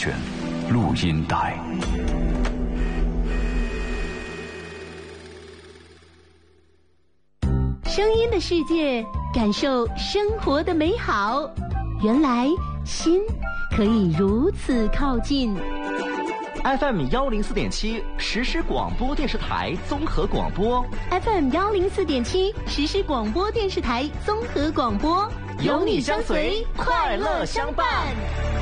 选录音带。 声音的世界，感受生活的美好。原来心可以如此靠近。 FM 104.7实时广播电视台综合广播。 FM 104.7实时广播电视台综合广播， 有你相随，快乐相伴。